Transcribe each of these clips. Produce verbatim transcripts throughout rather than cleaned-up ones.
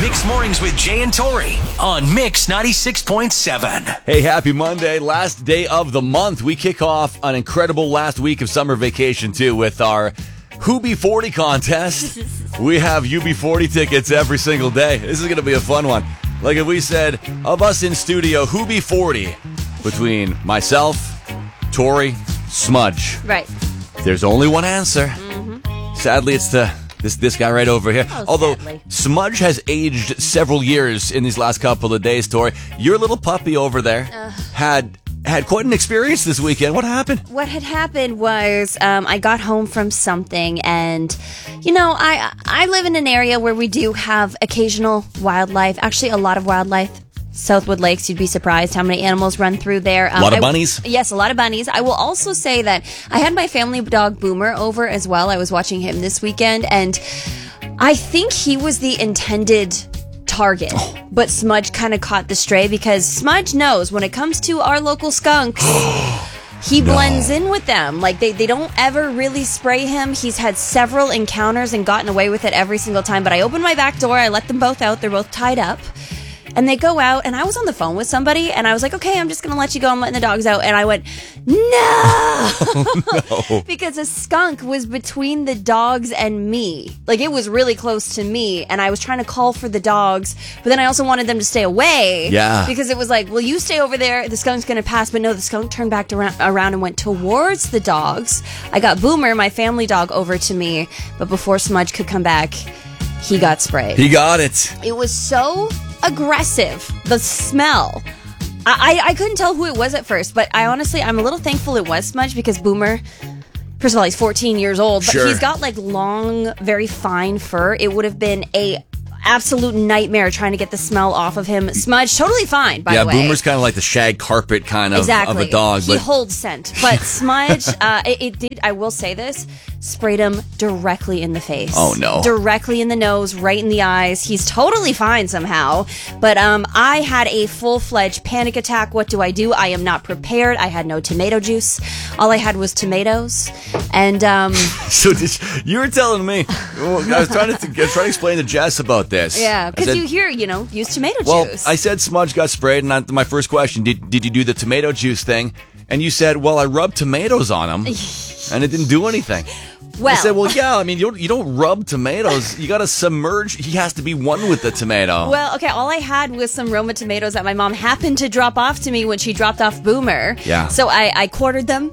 Mix Mornings with Jay and Tori on Mix ninety-six point seven. Hey, happy Monday. Last day of the month. We kick off an incredible last week of summer vacation, too, with our Who Be forty contest. We have U B forty tickets every single day. This is going to be a fun one. Like if we said, of us in studio, Who Be forty? Between myself, Tori, Smudge. Right. There's only one answer. Mm-hmm. Sadly, it's the this this guy right over here. Oh, Although sadly. Smudge has aged several years in these last couple of days, Tori. Your little puppy over there uh. had had quite an experience this weekend. What happened? What had happened was um, I got home from something, and you know, I I live in an area where we do have occasional wildlife. Actually, a lot of wildlife. Southwood Lakes, you'd be surprised how many animals run through there. Um, a lot of I, bunnies? Yes, a lot of bunnies. I will also say that I had my family dog Boomer over as well. I was watching him this weekend, and I think he was the intended target. Oh. But Smudge kind of caught the stray because Smudge knows when it comes to our local skunks, he no. blends in with them. Like, they, they don't ever really spray him. He's had several encounters and gotten away with it every single time. But I opened my back door. I let them both out. They're both tied up. And they go out, and I was on the phone with somebody, and I was like, okay, I'm just going to let you go. I'm letting the dogs out. And I went, no! Oh, no. Because a skunk was between the dogs and me. Like, it was really close to me, and I was trying to call for the dogs, but then I also wanted them to stay away. Yeah. Because it was like, well, you stay over there, the skunk's going to pass. But no, the skunk turned back around, around and went towards the dogs. I got Boomer, my family dog, over to me, but before Smudge could come back, he got sprayed. He got it. It was so aggressive. The smell. I, I I couldn't tell who it was at first, but I honestly, I'm a little thankful it was Smudge because Boomer, first of all, he's fourteen years old, but sure. he's got like long, very fine fur. It would have been a absolute nightmare trying to get the smell off of him. Smudge, totally fine, by yeah, the way. Yeah, Boomer's kind of like the shag carpet kind of, exactly. of a dog. He but... holds scent. But Smudge, uh, it, it did, I will say this, sprayed him directly in the face. Oh, no. Directly in the nose, right in the eyes. He's totally fine somehow. But um, I had a full-fledged panic attack. What do I do? I am not prepared. I had no tomato juice. All I had was tomatoes. And um, so did you, you were telling me, well, I was trying to, I was trying to explain to Jess about this. Yeah, because you hear, you know, use tomato well, juice. I said Smudge got sprayed, and I, my first question, did, did you do the tomato juice thing? And you said, well, I rubbed tomatoes on him, and it didn't do anything. Well, I said, well, yeah, I mean, you don't, you don't rub tomatoes. You got to submerge. He has to be one with the tomato. Well, okay, all I had was some Roma tomatoes that my mom happened to drop off to me when she dropped off Boomer. Yeah. So I, I quartered them.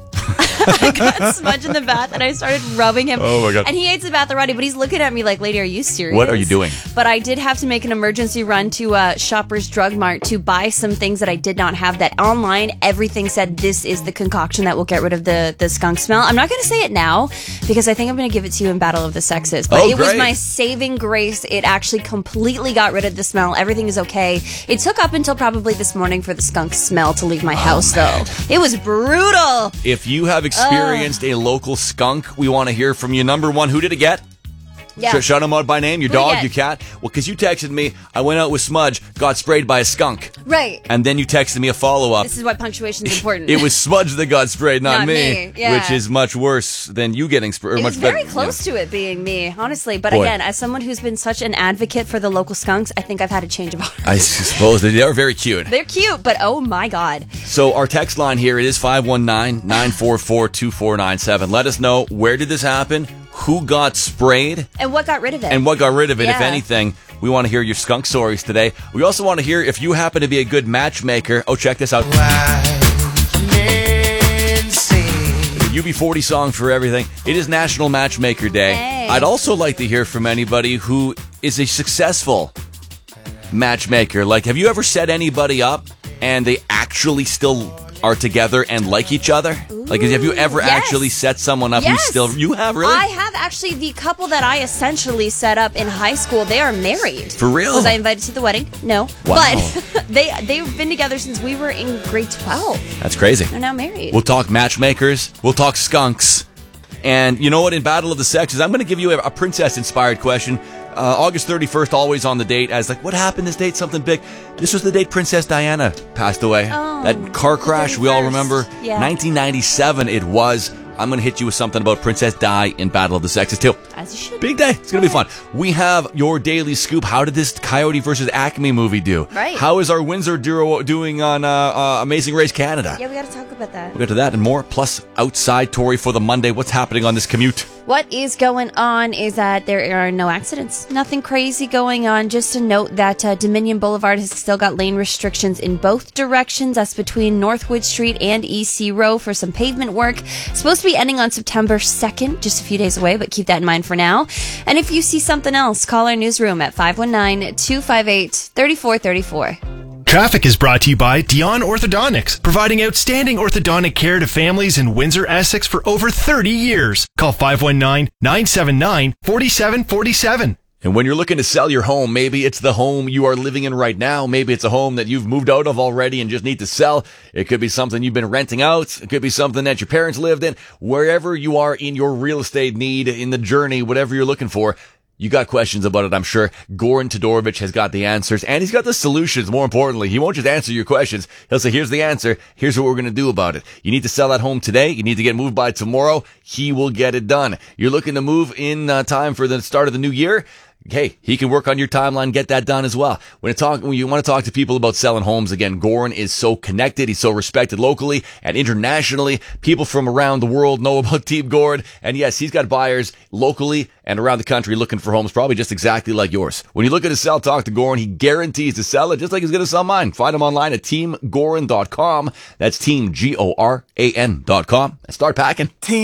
I got Smudge in the bath, and I started rubbing him. Oh, my God. And he hates the bath already, but he's looking at me like, lady, are you serious? What are you doing? But I did have to make an emergency run to uh, Shoppers Drug Mart to buy some things that I did not have. That online, everything said this is the concoction that will get rid of the, the skunk smell. I'm not going to say it now, because I think I'm going to give it to you in Battle of the Sexes. But oh, it was great. my saving grace. It actually completely got rid of the smell. Everything is okay. It took up until probably this morning for the skunk smell to leave my oh, house, man. though. It was brutal. If you have experienced uh, a local skunk, we want to hear from you. Number one, who did it get? Yeah. Sh- shout them out by name, your Who dog, did your cat. Well, because you texted me, I went out with Smudge, got sprayed by a skunk. Right. And then you texted me a follow-up. This is why punctuation is important. It was Smudge that got sprayed, not, Not me. me, yeah. Which is much worse than you getting sprayed. It much was very better, close yeah. to it being me, honestly. But Boy. again, as someone who's been such an advocate for the local skunks, I think I've had a change of heart. I suppose they are very cute. They're cute, but oh my God. So our text line here, it is five one nine, nine four four, two four nine seven. Let us know, where did this happen? Who got sprayed? And what got rid of it? And what got rid of it, yeah. if anything. We want to hear your skunk stories today. We also want to hear if you happen to be a good matchmaker. Oh, check this out. U B forty song for everything. It is National Matchmaker Day. Hey. I'd also like to hear from anybody who is a successful matchmaker. Like, have you ever set anybody up and they actually still are together and like each other? Ooh, like, have you ever yes. actually set someone up yes. who's still... You have, really? I have actually. The couple that I essentially set up in high school, they are married. For real? Was I invited to the wedding? No. Wow. But they, they've been together since we were in grade twelve. That's crazy. They're now married. We'll talk matchmakers. We'll talk skunks. And you know what? In Battle of the Sexes, I'm going to give you a, a princess-inspired question. Uh, August thirty-first, always on the date, as like, what happened this date? Something big. This was the date Princess Diana passed away. Oh, that car crash, we all remember. Yeah. nineteen ninety-seven it was. I'm going to hit you with something about Princess Di in Battle of the Sexes too. As you should. Big day. It's going to be fun. We have your daily scoop. How did this Coyote versus Acme movie do? Right. How is our Windsor duo doing on uh, uh, Amazing Race Canada? Yeah, we got to talk about that. We'll get to that and more. Plus, outside, Tori, for the Monday. What's happening on this commute? What is going on is that there are no accidents. Nothing crazy going on. Just a note that uh, Dominion Boulevard has still got lane restrictions in both directions. That's between Northwood Street and E C Row for some pavement work. It's supposed to be ending on September second, just a few days away, but keep that in mind for now. And if you see something else, call our newsroom at five one nine, two five eight, three four three four. Traffic is brought to you by Dion Orthodontics, providing outstanding orthodontic care to families in Windsor, Essex for over thirty years. Call five one nine, nine seven nine, four seven four seven. And when you're looking to sell your home, maybe it's the home you are living in right now. Maybe it's a home that you've moved out of already and just need to sell. It could be something you've been renting out. It could be something that your parents lived in. Wherever you are in your real estate need, in the journey, whatever you're looking for, you got questions about it, I'm sure. Goran Todorovic has got the answers, and he's got the solutions, more importantly. He won't just answer your questions. He'll say, here's the answer. Here's what we're going to do about it. You need to sell that home today. You need to get moved by tomorrow. He will get it done. You're looking to move in uh, time for the start of the new year. Hey, he can work on your timeline, get that done as well. When, it talk, when you want to talk to people about selling homes, again, Goran is so connected. He's so respected locally and internationally. People from around the world know about Team Goran. And yes, he's got buyers locally and around the country looking for homes, probably just exactly like yours. When you look at his sell, talk to Goran. He guarantees to sell it just like he's going to sell mine. Find him online at team goran dot com. That's team, G O R A N dot com. And start packing. Team